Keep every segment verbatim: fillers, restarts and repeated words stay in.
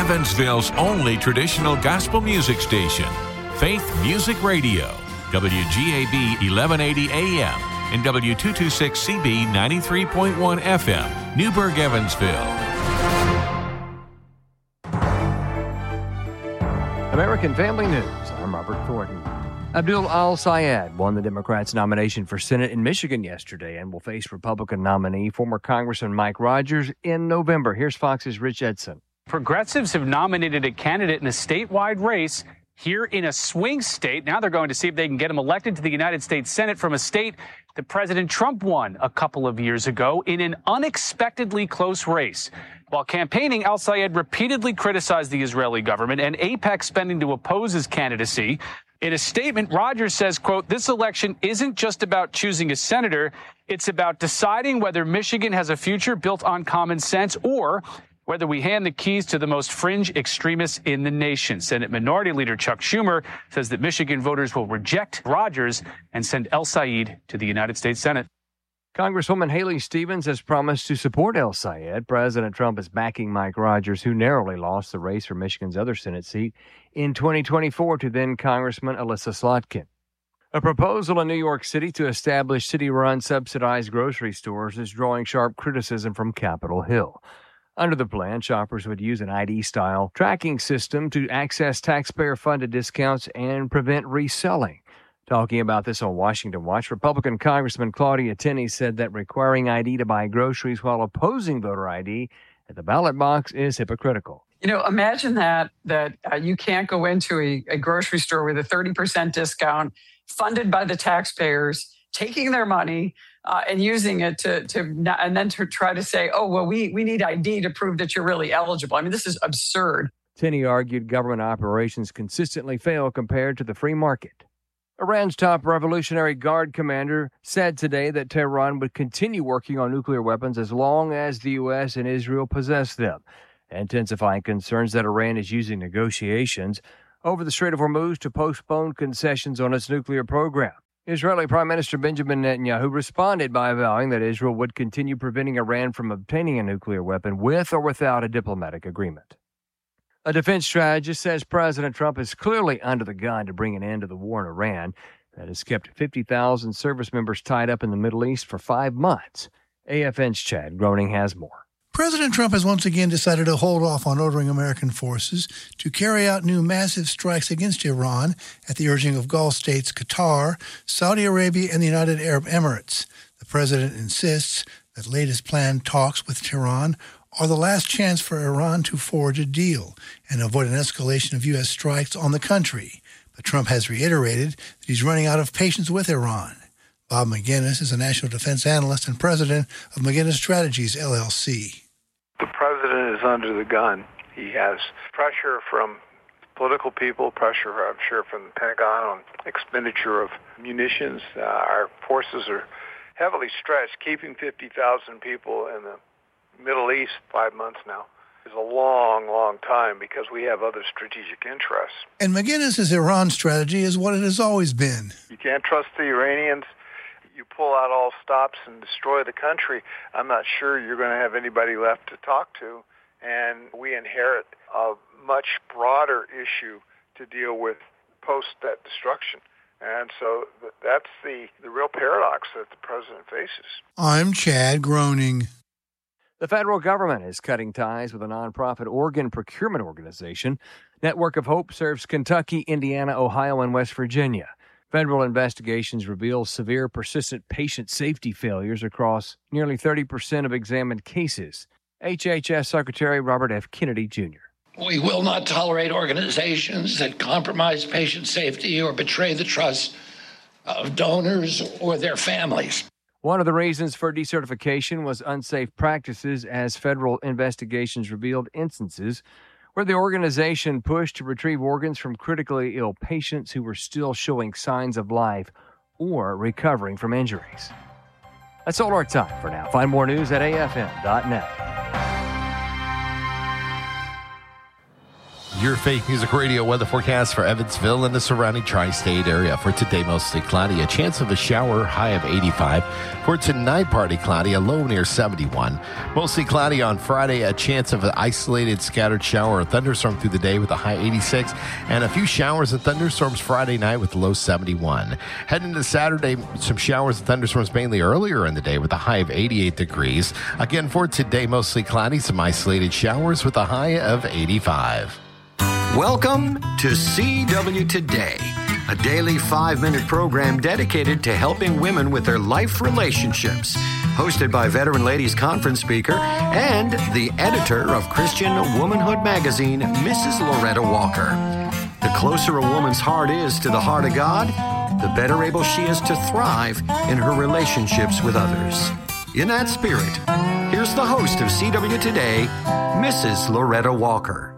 Evansville's only traditional gospel music station, Faith Music Radio, W G A B eleven eighty A M and W two twenty-six C B ninety-three point one F M, Newburgh, Evansville. American Family News. I'm Robert Thornton. Abdul Al-Sayed won the Democrats' nomination for Senate in Michigan yesterday and will face Republican nominee, former Congressman Mike Rogers, in November. Here's Fox's Rich Edson. Progressives have nominated a candidate in a statewide race here in a swing state. Now they're going to see if they can get him elected to the United States Senate from a state that President Trump won a couple of years ago in an unexpectedly close race. While campaigning, Al-Sayed repeatedly criticized the Israeli government and AIPAC spending to oppose his candidacy. In a statement, Rogers says, quote, "This election isn't just about choosing a senator. It's about deciding whether Michigan has a future built on common sense or whether we hand the keys to the most fringe extremists in the nation." Senate Minority Leader Chuck Schumer says that Michigan voters will reject Rogers and send El-Sayed to the United States Senate. Congresswoman Haley Stevens has promised to support El-Sayed. President Trump is backing Mike Rogers, who narrowly lost the race for Michigan's other Senate seat in twenty twenty-four to then Congressman Alyssa Slotkin. A proposal in New York City to establish city-run subsidized grocery stores is drawing sharp criticism from Capitol Hill. Under the plan, shoppers would use an I D-style tracking system to access taxpayer-funded discounts and prevent reselling. Talking about this on Washington Watch, Republican Congressman Claudia Tenney said that requiring I D to buy groceries while opposing voter I D at the ballot box is hypocritical. You know, imagine that, that uh, you can't go into a, a grocery store with a thirty percent discount funded by the taxpayers, taking their money uh, and using it to, to not, and then to try to say, oh, well, we, we need I D to prove that you're really eligible. I mean, this is absurd. Tenney argued government operations consistently fail compared to the free market. Iran's top Revolutionary Guard commander said today that Tehran would continue working on nuclear weapons as long as the U S and Israel possess them, intensifying concerns that Iran is using negotiations over the Strait of Hormuz to postpone concessions on its nuclear program. Israeli Prime Minister Benjamin Netanyahu responded by vowing that Israel would continue preventing Iran from obtaining a nuclear weapon with or without a diplomatic agreement. A defense strategist says President Trump is clearly under the gun to bring an end to the war in Iran that has kept fifty thousand service members tied up in the Middle East for five months. A F N's Chad Groening has more. President Trump has once again decided to hold off on ordering American forces to carry out new massive strikes against Iran at the urging of Gulf states Qatar, Saudi Arabia, and the United Arab Emirates. The president insists that latest planned talks with Tehran are the last chance for Iran to forge a deal and avoid an escalation of U S strikes on the country. But Trump has reiterated that he's running out of patience with Iran. Bob McGinnis is a national defense analyst and president of McGinnis Strategies, L L C. The president is under the gun. He has pressure from political people, pressure, I'm sure, from the Pentagon on expenditure of munitions. Uh, our forces are heavily stretched. Keeping fifty thousand people in the Middle East five months now is a long, long time because we have other strategic interests. And McGinnis' Iran strategy is what it has always been. You can't trust the Iranians. You pull out all stops and destroy the country, I'm not sure you're going to have anybody left to talk to. And we inherit a much broader issue to deal with post that destruction. And so that's the, the real paradox that the president faces. I'm Chad Groening. The federal government is cutting ties with a nonprofit organ procurement organization. Network of Hope serves Kentucky, Indiana, Ohio, and West Virginia. Federal investigations reveal severe, persistent patient safety failures across nearly thirty percent of examined cases. H H S Secretary Robert F. Kennedy, Junior We will not tolerate organizations that compromise patient safety or betray the trust of donors or their families. One of the reasons for decertification was unsafe practices, as federal investigations revealed instances where the organization pushed to retrieve organs from critically ill patients who were still showing signs of life or recovering from injuries. That's all our time for now. Find more news at A F M dot net. Your Faith Music Radio weather forecast for Evansville and the surrounding tri-state area. For today, mostly cloudy. A chance of a shower, high of eighty-five. For tonight, partly cloudy, a low near seventy-one. Mostly cloudy on Friday. A chance of an isolated scattered shower or thunderstorm through the day with a high eighty-six. And a few showers and thunderstorms Friday night with a low seventy-one. Heading to Saturday, some showers and thunderstorms mainly earlier in the day with a high of eighty-eight degrees. Again, for today, mostly cloudy. Some isolated showers with a high of eighty-five. Welcome to C W Today, a daily five-minute program dedicated to helping women with their life relationships. Hosted by Veteran Ladies Conference speaker and the editor of Christian Womanhood magazine, Missus Loretta Walker. The closer a woman's heart is to the heart of God, the better able she is to thrive in her relationships with others. In that spirit, here's the host of C W Today, Missus Loretta Walker.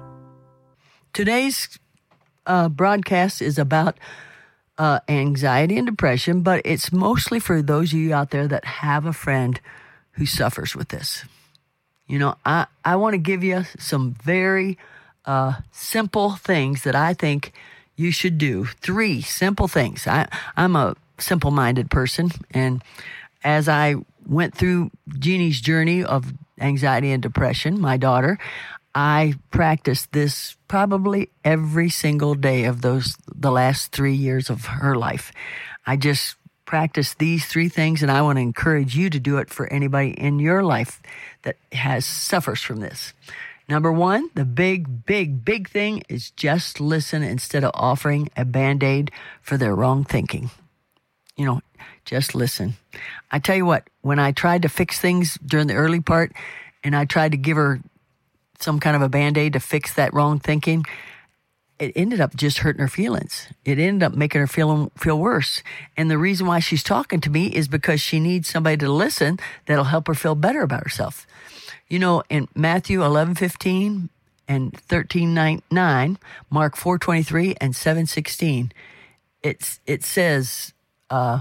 Today's uh, broadcast is about uh, anxiety and depression, but it's mostly for those of you out there that have a friend who suffers with this. You know, I, I want to give you some very uh, simple things that I think you should do. Three simple things. I, I'm a simple-minded person, and as I went through Jeannie's journey of anxiety and depression, my daughter, I practiced this probably every single day of those the last three years of her life. I just practiced these three things, and I want to encourage you to do it for anybody in your life that has suffers from this. Number one, the big, big, big thing is just listen instead of offering a Band-Aid for their wrong thinking. You know, just listen. I tell you what, when I tried to fix things during the early part, and I tried to give her some kind of a Band-Aid to fix that wrong thinking, it ended up just hurting her feelings. It ended up making her feel feel worse. And the reason why she's talking to me is because she needs somebody to listen that'll help her feel better about herself. You know, in Matthew eleven fifteen and thirteen nine, Mark four twenty-three and seven sixteen, it's it says uh,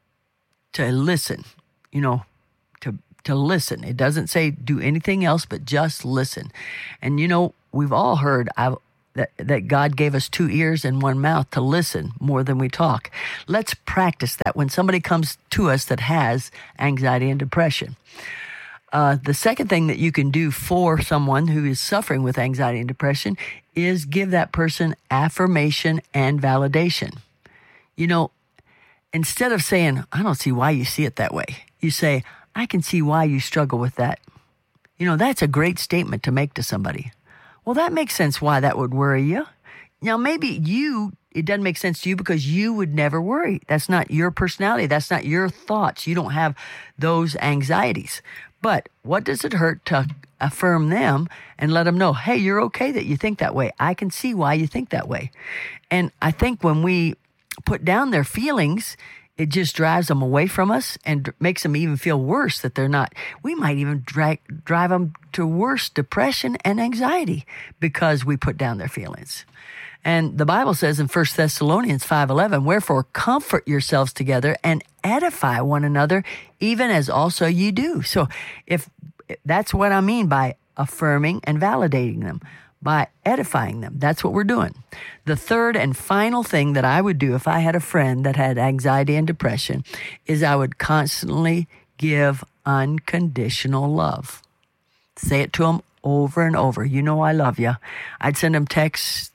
to listen. You know, to to listen. It doesn't say do anything else, but just listen. And, you know, we've all heard I've, that, that God gave us two ears and one mouth to listen more than we talk. Let's practice that when somebody comes to us that has anxiety and depression. Uh, the second thing that you can do for someone who is suffering with anxiety and depression is give that person affirmation and validation. You know, instead of saying, I don't see why you see it that way, you say, I can see why you struggle with that. You know, that's a great statement to make to somebody. Well, that makes sense why that would worry you. Now, maybe you, it doesn't make sense to you because you would never worry. That's not your personality. That's not your thoughts. You don't have those anxieties. But what does it hurt to affirm them and let them know, hey, you're okay that you think that way. I can see why you think that way. And I think when we put down their feelings, it just drives them away from us and makes them even feel worse that they're not. We might even drag, drive them to worse depression and anxiety because we put down their feelings. And the Bible says in First Thessalonians five eleven, wherefore comfort yourselves together and edify one another, even as also you do. So if that's what I mean by affirming and validating them, by edifying them. That's what we're doing. The third and final thing that I would do if I had a friend that had anxiety and depression is I would constantly give unconditional love. Say it to them over and over. You know I love you. I'd send them texts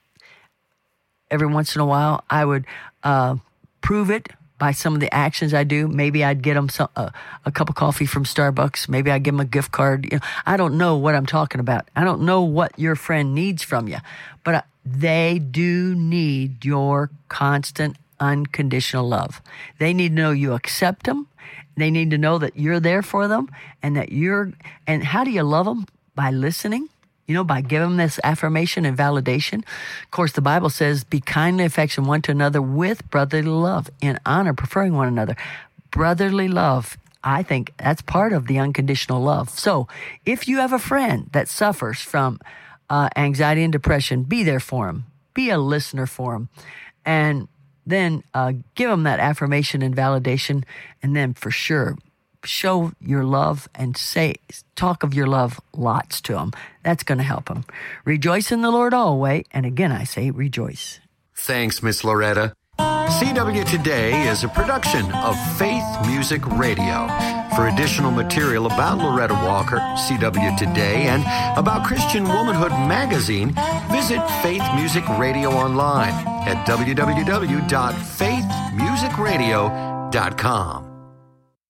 every once in a while. I would uh, prove it by some of the actions I do. Maybe I'd get them some, uh, a cup of coffee from Starbucks. Maybe I'd give them a gift card. You know, I don't know what I'm talking about. I don't know what your friend needs from you, but uh, they do need your constant, unconditional love. They need to know you accept them. They need to know that you're there for them and that you're, and how do you love them? By listening. You know, by giving them this affirmation and validation. Of course, the Bible says, be kindly affectionate one to another with brotherly love, in honor, preferring one another. Brotherly love, I think that's part of the unconditional love. So if you have a friend that suffers from uh, anxiety and depression, be there for them. Be a listener for them. And then uh, give them that affirmation and validation. And then for sure, show your love and say, talk of your love lots to them. That's going to help them. Rejoice in the Lord always. And again, I say rejoice. Thanks, Miss Loretta. C W Today is a production of Faith Music Radio. For additional material about Loretta Walker, C W Today, and about Christian Womanhood Magazine, visit Faith Music Radio online at w w w dot faith music radio dot com.